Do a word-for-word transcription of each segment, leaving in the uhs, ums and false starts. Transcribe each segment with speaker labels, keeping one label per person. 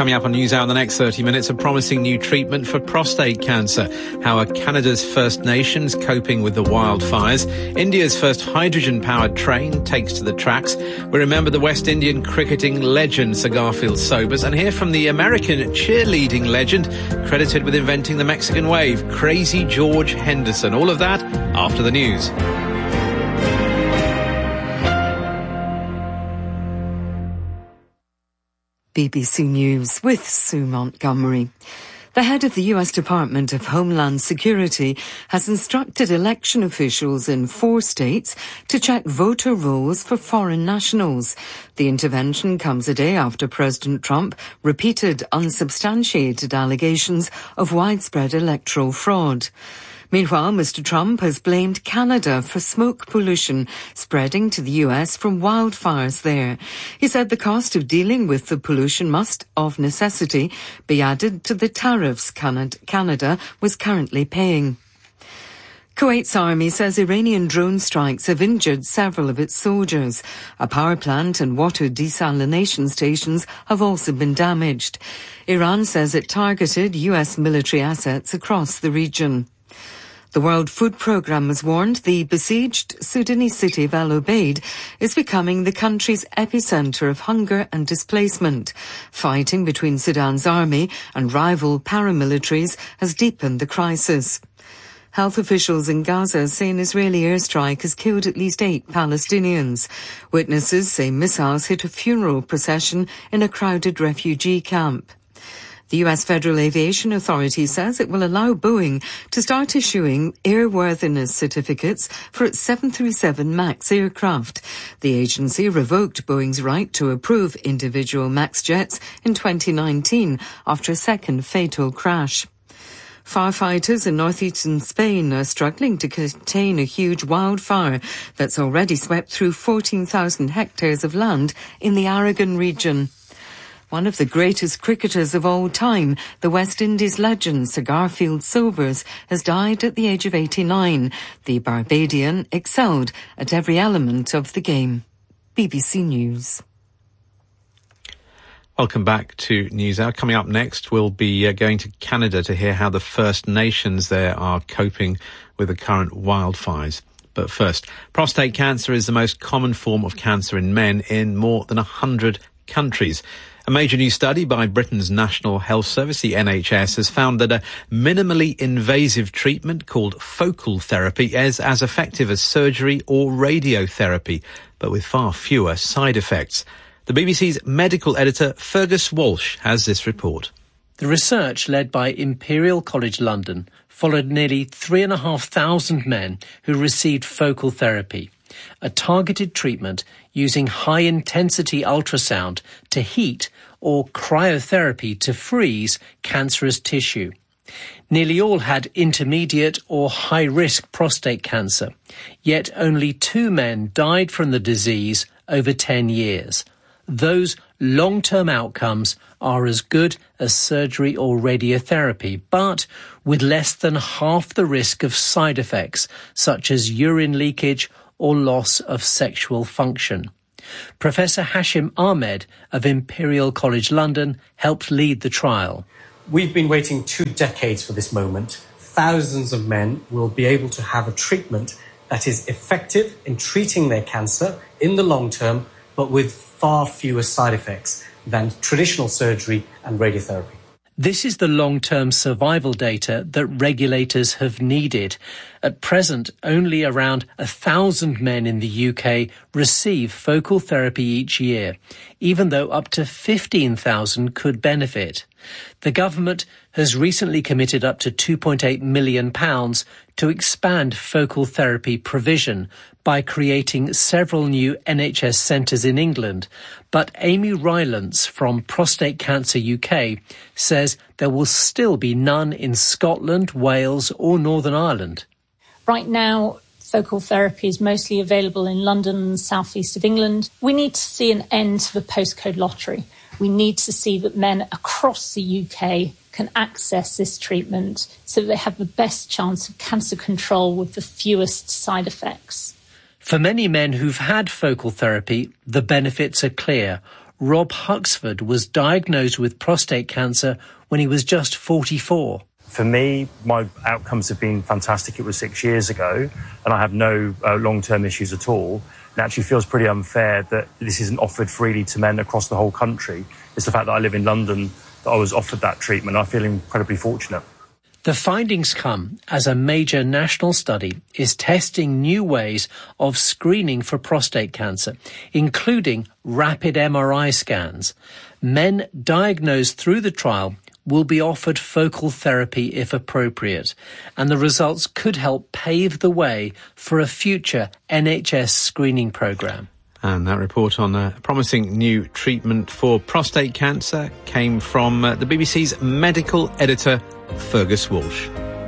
Speaker 1: Coming up on NewsHour in the next thirty minutes, a promising new treatment for prostate cancer. How are Canada's First Nations coping with the wildfires? India's first hydrogen-powered train takes to the tracks. We remember the West Indian cricketing legend Sir Garfield Sobers, and hear from the American cheerleading legend credited with inventing the Mexican wave, Crazy George Henderson. All of that after the news.
Speaker 2: B B C News with Sue Montgomery. The head of the U S Department of Homeland Security has instructed election officials in four states to check voter rolls for foreign nationals. The intervention comes a day after President Trump repeated unsubstantiated allegations of widespread electoral fraud. Meanwhile, Mister Trump has blamed Canada for smoke pollution spreading to the U S from wildfires there. He said the cost of dealing with the pollution must, of necessity, be added to the tariffs Canada was currently paying. Kuwait's army says Iranian drone strikes have injured several of its soldiers. A power plant and water desalination stations have also been damaged. Iran says it targeted U S military assets across the region. The World Food Programme has warned the besieged Sudanese city of Al Obeid is becoming the country's epicenter of hunger and displacement. Fighting between Sudan's army and rival paramilitaries has deepened the crisis. Health officials in Gaza say an Israeli airstrike has killed at least eight Palestinians. Witnesses say missiles hit a funeral procession in a crowded refugee camp. The U S Federal Aviation Authority says it will allow Boeing to start issuing airworthiness certificates for its seven thirty-seven MAX aircraft. The agency revoked Boeing's right to approve individual MAX jets in twenty nineteen after a second fatal crash. Firefighters in northeastern Spain are struggling to contain a huge wildfire that's already swept through fourteen thousand hectares of land in the Aragon region. One of the greatest cricketers of all time, the West Indies legend Sir Garfield Sobers, has died at the age of eighty-nine. The Barbadian excelled at every element of the game. B B C News.
Speaker 1: Welcome back to NewsHour. Coming up next, we'll be uh, going to Canada to hear how the First Nations there are coping with the current wildfires. But first, prostate cancer is the most common form of cancer in men in more than one hundred countries. A major new study by Britain's National Health Service, the N H S, has found that a minimally invasive treatment called focal therapy is as effective as surgery or radiotherapy, but with far fewer side effects. The B B C's medical editor Fergus Walsh has this report.
Speaker 3: The research, led by Imperial College London, followed nearly three and a half thousand men who received focal therapy, a targeted treatment using high-intensity ultrasound to heat or cryotherapy to freeze cancerous tissue. Nearly all had intermediate or high-risk prostate cancer, yet only two men died from the disease over ten years. Those long-term outcomes are as good as surgery or radiotherapy, but with less than half the risk of side effects, such as urine leakage or loss of sexual function. Professor Hashim Ahmed of Imperial College London helped lead the trial.
Speaker 4: We've been waiting two decades for this moment. Thousands of men will be able to have a treatment that is effective in treating their cancer in the long term, but with far fewer side effects than traditional surgery and radiotherapy.
Speaker 3: This is the long-term survival data that regulators have needed. At present, only around a thousand men in the U K receive focal therapy each year, even though up to fifteen thousand could benefit. The government has recently committed up to two point eight million pounds to expand focal therapy provision by creating several new N H S centres in England. But Amy Rylance from Prostate Cancer U K says there will still be none in Scotland, Wales or Northern Ireland.
Speaker 5: Right now, focal therapy is mostly available in London and south east of England. We need to see an end to the postcode lottery. We need to see that men across the U K can access this treatment so that they have the best chance of cancer control with the fewest side effects.
Speaker 3: For many men who've had focal therapy, the benefits are clear. Rob Huxford was diagnosed with prostate cancer when he was just forty-four.
Speaker 6: For me, my outcomes have been fantastic. It was six years ago, and I have no uh, long-term issues at all. It actually feels pretty unfair that this isn't offered freely to men across the whole country. It's the fact that I live in London that I was offered that treatment. I feel incredibly fortunate.
Speaker 3: The findings come as a major national study is testing new ways of screening for prostate cancer, including rapid M R I scans. Men diagnosed through the trial will be offered focal therapy if appropriate, and the results could help pave the way for a future N H S screening programme.
Speaker 1: And that report on a promising new treatment for prostate cancer came from uh, the B B C's medical editor, Fergus Walsh.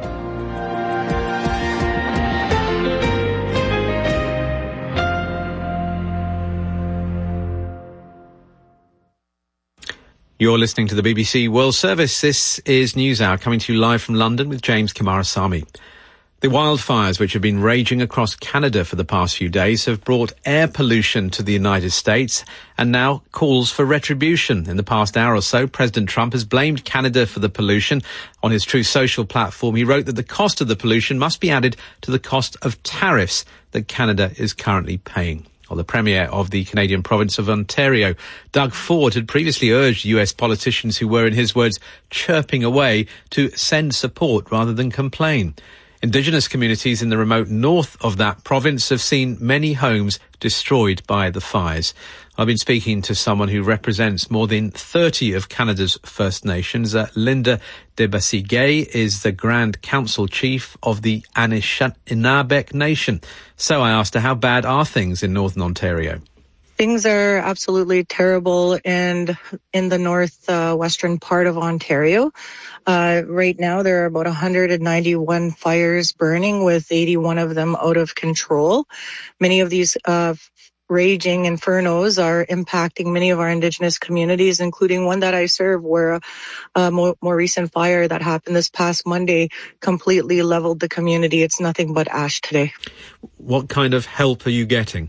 Speaker 1: You're listening to the B B C World Service. This is NewsHour, coming to you live from London with James Kimarasamy. The wildfires, which have been raging across Canada for the past few days, have brought air pollution to the United States and now calls for retribution. In the past hour or so, President Trump has blamed Canada for the pollution. On his Truth Social platform, he wrote that the cost of the pollution must be added to the cost of tariffs that Canada is currently paying. Well, the Premier of the Canadian province of Ontario, Doug Ford, had previously urged U S politicians who were, in his words, chirping away to send support rather than complain. Indigenous communities in the remote north of that province have seen many homes destroyed by the fires. I've been speaking to someone who represents more than thirty of Canada's First Nations. Uh, Linda Debasige is the Grand Council Chief of the Anishinaabe Nation. So I asked her, how bad are things in Northern Ontario?
Speaker 7: Things are absolutely terrible in, in the northwestern uh, part of Ontario. Uh, right now, there are about one hundred ninety-one fires burning, with eighty-one of them out of control. Many of these uh, raging infernos are impacting many of our Indigenous communities, including one that I serve, where a, a more, more recent fire that happened this past Monday completely leveled the community. It's nothing but ash today.
Speaker 1: What kind of help are you getting?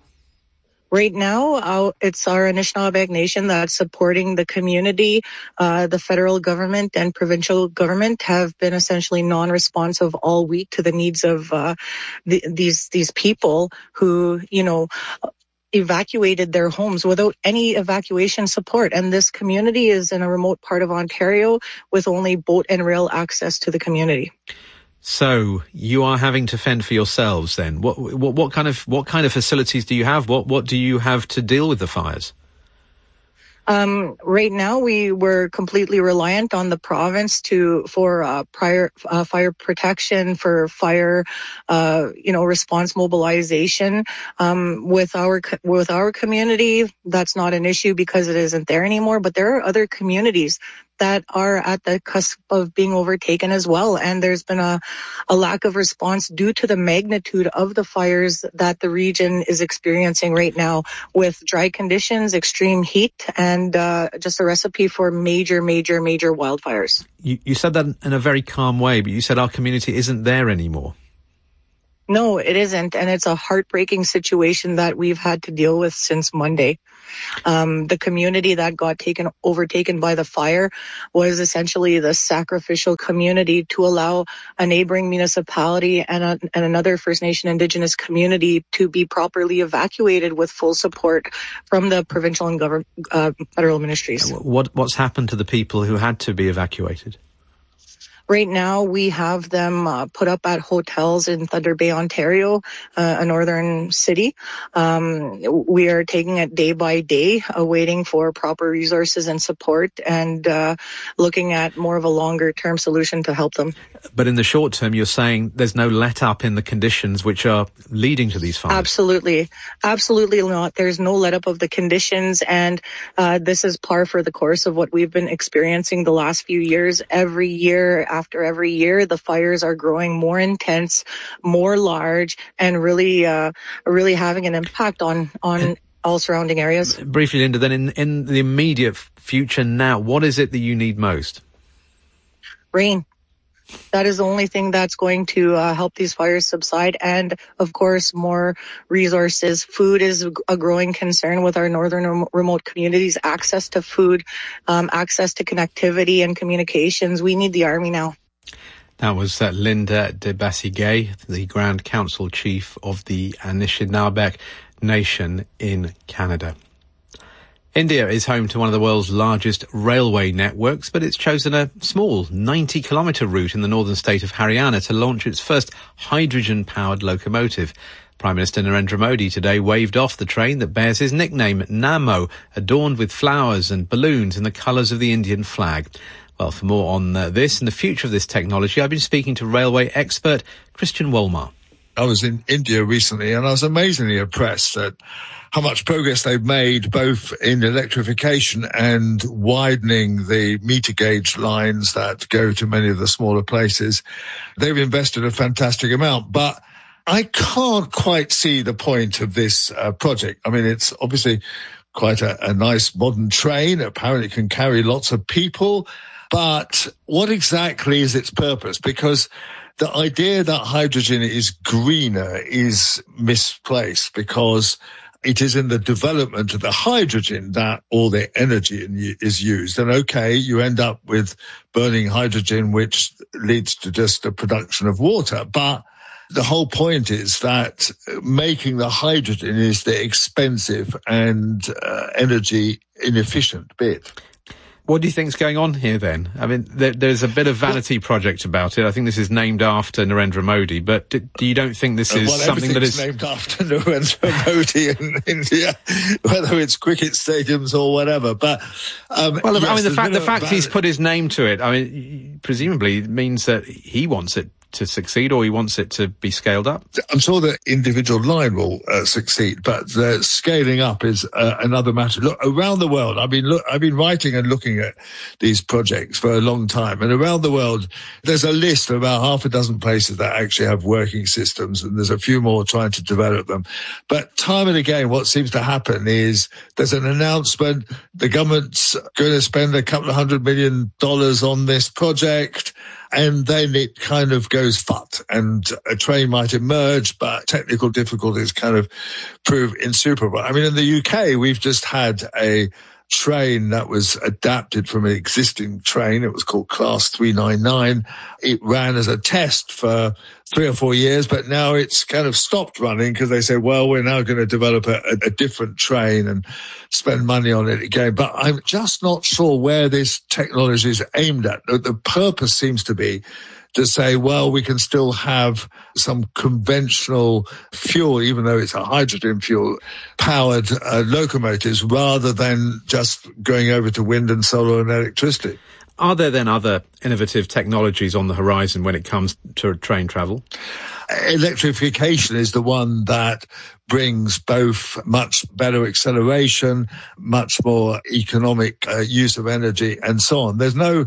Speaker 7: Right now, uh, it's our Anishinaabe Nation that's supporting the community. Uh, the federal government and provincial government have been essentially non-responsive all week to the needs of uh, the, these these people who, you know, evacuated their homes without any evacuation support. And this community is in a remote part of Ontario with only boat and rail access to the community.
Speaker 1: So you are having to fend for yourselves then. What, what what kind of what kind of facilities do you have? What what do you have to deal with the fires?
Speaker 7: Um, right now, we were completely reliant on the province to for uh, prior uh, fire protection, for fire, uh, you know, response mobilization. Um, with our with our community, that's not an issue because it isn't there anymore. But there are other communities that are at the cusp of being overtaken as well. And there's been a, a lack of response due to the magnitude of the fires that the region is experiencing right now, with dry conditions, extreme heat, and uh, just a recipe for major, major, major wildfires.
Speaker 1: You, you said that in a very calm way, but you said our community isn't there anymore.
Speaker 7: No, it isn't. And it's a heartbreaking situation that we've had to deal with since Monday. Um, the community that got taken overtaken by the fire was essentially the sacrificial community to allow a neighboring municipality and, a, and another First Nation Indigenous community to be properly evacuated with full support from the provincial and government, uh, federal ministries.
Speaker 1: What, what's happened to the people who had to be evacuated?
Speaker 7: Right now, we have them uh, put up at hotels in Thunder Bay, Ontario, uh, a northern city. Um, we are taking it day by day, uh, waiting for proper resources and support, and uh, looking at more of a longer-term solution to help them.
Speaker 1: But in the short term, you're saying there's no let-up in the conditions which are leading to these fires?
Speaker 7: Absolutely. Absolutely not. There's no let-up of the conditions, and uh, this is par for the course of what we've been experiencing the last few years. Every year, after every year, the fires are growing more intense, more large, and really, uh, really having an impact on, on all surrounding areas.
Speaker 1: Briefly, Linda, then in, in the immediate future now, what is it that you need most?
Speaker 7: Rain. That is the only thing that's going to uh, help these fires subside. And, of course, more resources. Food is a growing concern with our northern rem- remote communities. Access to food, um, access to connectivity and communications. We need the Army now.
Speaker 1: That was uh, Linda de Bassigay, the Grand Council Chief of the Anishinaabe Nation in Canada. India is home to one of the world's largest railway networks, but it's chosen a small ninety kilometre route in the northern state of Haryana to launch its first hydrogen-powered locomotive. Prime Minister Narendra Modi today waved off the train that bears his nickname, Namo, adorned with flowers and balloons in the colours of the Indian flag. Well, for more on uh, this and the future of this technology, I've been speaking to railway expert Christian Wolmar.
Speaker 8: I was in India recently and I was amazingly impressed at how much progress they've made both in electrification and widening the meter gauge lines that go to many of the smaller places. They've invested a fantastic amount, but I can't quite see the point of this uh, project. I mean, it's obviously quite a, a nice modern train. Apparently it can carry lots of people, but what exactly is its purpose? Because the idea that hydrogen is greener is misplaced, because it is in the development of the hydrogen that all the energy is used. And okay, you end up with burning hydrogen, which leads to just the production of water. But the whole point is that making the hydrogen is the expensive and uh, energy inefficient bit.
Speaker 1: What do you think is going on here then? I mean, there, there's a bit of vanity project about it. I think this is named after Narendra Modi, but do, do you don't think this is
Speaker 8: well,
Speaker 1: something that is
Speaker 8: named after Narendra Modi in India, whether it's cricket stadiums or whatever? But um,
Speaker 1: well,
Speaker 8: yes,
Speaker 1: I mean, the fact the fact
Speaker 8: van-
Speaker 1: he's put his name to it, I mean, presumably means that he wants it to succeed, or he wants it to be scaled up.
Speaker 8: I'm sure the individual line will uh, succeed, but the scaling up is uh, another matter. Look, around the world, I've been look, I've been writing and looking at these projects for a long time, and around the world, there's a list of about half a dozen places that actually have working systems, and there's a few more trying to develop them. But time and again, what seems to happen is there's an announcement, the government's going to spend a couple of hundred million dollars on this project, and then it kind of goes fut, and a train might emerge, but technical difficulties kind of prove insuperable. I mean, in the U K, we've just had a train that was adapted from an existing train. It was called Class three ninety-nine. It ran as a test for three or four years, but now it's kind of stopped running because they said, well, we're now going to develop a, a, a different train and spend money on it again. But I'm just not sure where this technology is aimed at. The, the purpose seems to be to say, well, we can still have some conventional fuel, even though it's a hydrogen fuel powered uh, locomotives, rather than just going over to wind and solar and electricity.
Speaker 1: Are there then other innovative technologies on the horizon when it comes to train travel?
Speaker 8: Electrification is the one that brings both much better acceleration, much more economic uh, use of energy, and so on. There's no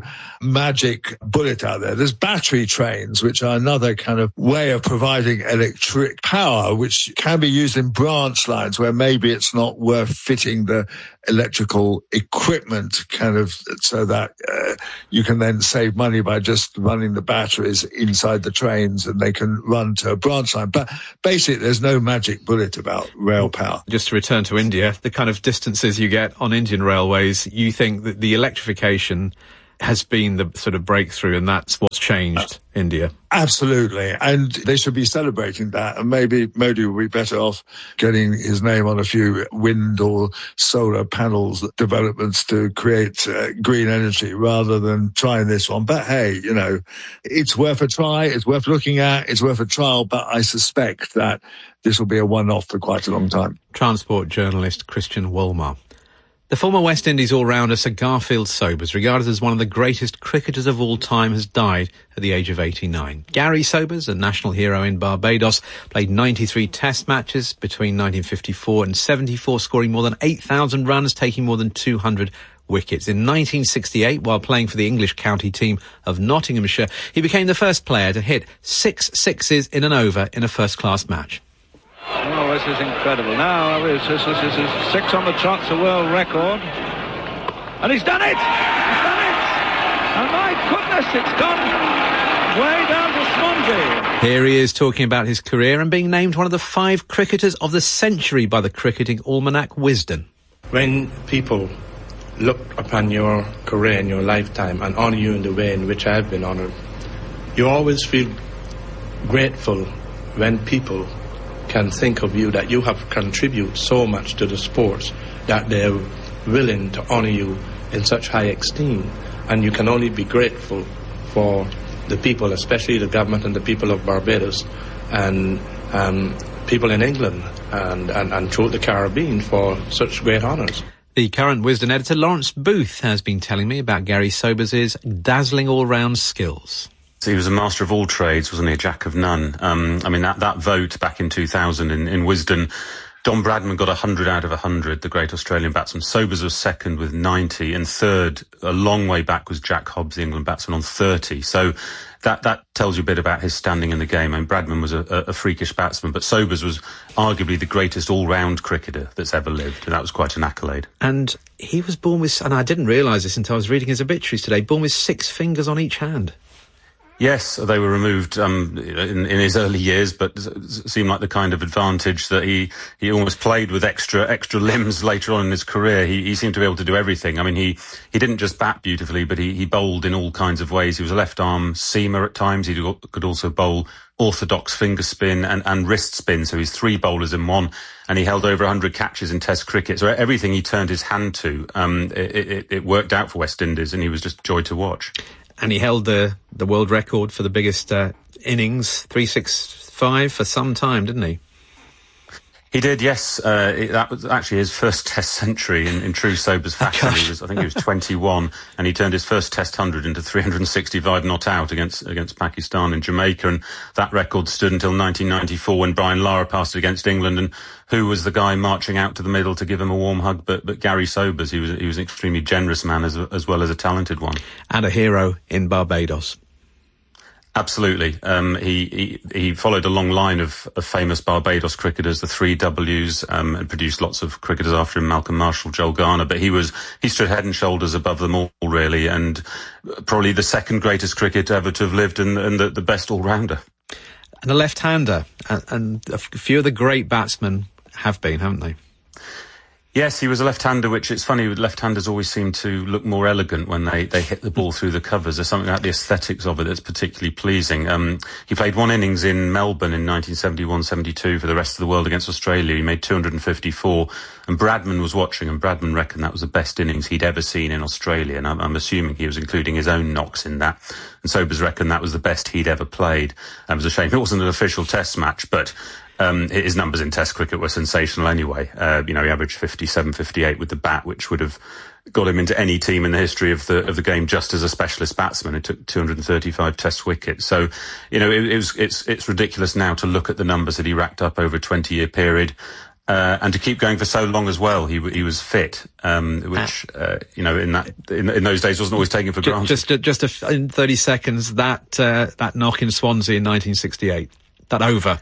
Speaker 8: magic bullet out there. There's battery trains, which are another kind of way of providing electric power, which can be used in branch lines where maybe it's not worth fitting the electrical equipment kind of so that uh, you can then save money by just running the batteries inside the trains and they can run to a branch line. But basically, there's no magic bullet about rail power.
Speaker 1: Just to return to India, the kind of distances you get on Indian railways, you think that the electrification has been the sort of breakthrough, and that's what's changed uh, India?
Speaker 8: Absolutely. And they should be celebrating that. And maybe Modi will be better off getting his name on a few wind or solar panels developments to create uh, green energy rather than trying this one. But hey, you know, it's worth a try. It's worth looking at. It's worth a trial. But I suspect that this will be a one-off for quite a long time.
Speaker 1: Transport journalist Christian Wolmar. The former West Indies all-rounder Sir Garfield Sobers, regarded as one of the greatest cricketers of all time, has died at the age of eighty-nine. Gary Sobers, a national hero in Barbados, played ninety-three test matches between nineteen fifty-four and seventy-four, scoring more than eight thousand runs, taking more than two hundred wickets. In nineteen sixty-eight, while playing for the English county team of Nottinghamshire, he became the first player to hit six sixes in an over in a first-class match.
Speaker 9: Oh, this is incredible. Now, this is, this is six on the trot, it's a world record. And he's done it! He's done it! And my goodness, it's gone way down to Swansea.
Speaker 1: Here he is talking about his career and being named one of the five cricketers of the century by the Cricketing Almanac Wisden.
Speaker 10: When people look upon your career and your lifetime and honour you in the way in which I have been honoured, you always feel grateful when people can think of you, that you have contributed so much to the sports that they're willing to honour you in such high esteem. And you can only be grateful for the people, especially the government and the people of Barbados and um, people in England and, and, and throughout the Caribbean for such great honours.
Speaker 1: The current Wisden editor, Lawrence Booth, has been telling me about Gary Sobers' dazzling all-round skills.
Speaker 11: He was a master of all trades, wasn't he? A jack of none. Um, I mean, that, that vote back in two thousand in, in Wisden, Don Bradman got one hundred out of one hundred, the great Australian batsman. Sobers was second with ninety, and third, a long way back, was Jack Hobbs, the England batsman, on thirty. So that that tells you a bit about his standing in the game. I mean, Bradman was a, a freakish batsman, but Sobers was arguably the greatest all-round cricketer that's ever lived, and that was quite an accolade.
Speaker 1: And he was born with, and I didn't realise this until I was reading his obituaries today, born with six fingers on each hand.
Speaker 11: Yes, they were removed um, in, in his early years, but it seemed like the kind of advantage that he, he almost played with extra extra limbs later on in his career. He, he seemed to be able to do everything. I mean, he, he didn't just bat beautifully, but he, he bowled in all kinds of ways. He was a left-arm seamer at times. He could also bowl orthodox finger spin and, and wrist spin, so he's three bowlers in one, and he held over one hundred catches in Test cricket. So everything he turned his hand to, um, it, it, it worked out for West Indies, and he was just a joy to watch.
Speaker 1: And he held the the world record for the biggest uh, innings, three sixty-five, for some time, didn't he?
Speaker 11: He did, yes. Uh, it, that was actually his first Test century in, in true Sobers fashion. He was, I think he was twenty-one, and he turned his first Test hundred into three hundred sixty-five not out against against Pakistan and Jamaica, and that record stood until nineteen ninety-four when Brian Lara passed it against England. And who was the guy marching out to the middle to give him a warm hug? But but Gary Sobers. He was he was an extremely generous man as as well as a talented one,
Speaker 1: and a hero in Barbados.
Speaker 11: Absolutely. Um, he, he, he followed a long line of, of famous Barbados cricketers, the three W's, um, and produced lots of cricketers after him, Malcolm Marshall, Joel Garner, but he was, he stood head and shoulders above them all, really, and probably the second greatest cricketer ever to have lived, and, and the, the best all-rounder.
Speaker 1: And a left-hander, and a few of the great batsmen have been, haven't they?
Speaker 11: Yes, he was a left-hander, which it's funny, left-handers always seem to look more elegant when they, they hit the ball through the covers. There's something about the aesthetics of it that's particularly pleasing. Um, he played one innings in Melbourne in nineteen seventy-one seventy-two for the rest of the world against Australia. He made two hundred fifty-four, and Bradman was watching, and Bradman reckoned that was the best innings he'd ever seen in Australia, and I'm, I'm assuming he was including his own knocks in that. And Sobers reckoned that was the best he'd ever played. It was a shame it wasn't an official Test match, but Um, his numbers in Test cricket were sensational anyway. Uh, you know, he averaged fifty-seven, fifty-eight with the bat, which would have got him into any team in the history of the of the game just as a specialist batsman. It took two hundred thirty-five Test wickets. So, you know, it, it was it's it's ridiculous now to look at the numbers that he racked up over a twenty-year period. Uh, and to keep going for so long as well. He he was fit, um, which uh, you know in that in, in those days wasn't always taken for granted.
Speaker 1: Just just a, in thirty seconds, that uh, that knock in Swansea in nineteen sixty-eight, that over.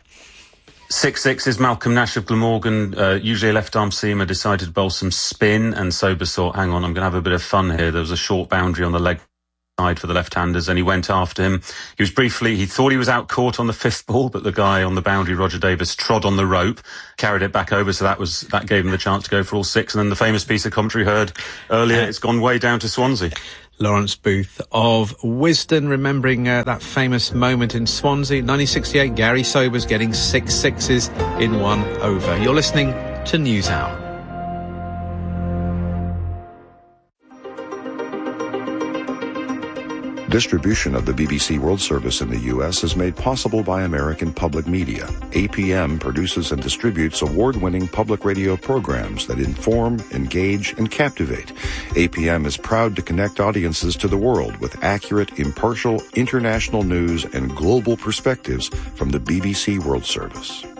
Speaker 11: Six six is Malcolm Nash of Glamorgan, uh, usually a left-arm seamer, decided to bowl some spin, and Sobers thought, hang on, I'm going to have a bit of fun here. There was a short boundary on the leg side for the left-handers, and he went after him. He was briefly, he thought he was out caught on the fifth ball, but the guy on the boundary, Roger Davis, trod on the rope, carried it back over, so that was that gave him the chance to go for all six. And then the famous piece of commentary heard earlier, it's gone way down to Swansea.
Speaker 1: Lawrence Booth of Wisden, remembering uh, that famous moment in Swansea, nineteen sixty-eight, Gary Sobers getting six sixes in one over. You're listening to NewsHour.
Speaker 12: Distribution of the B B C World Service in the U S is made possible by American Public Media. A P M produces and distributes award-winning public radio programs that inform, engage, and captivate. A P M is proud to connect audiences to the world with accurate, impartial, international news and global perspectives from the B B C World Service.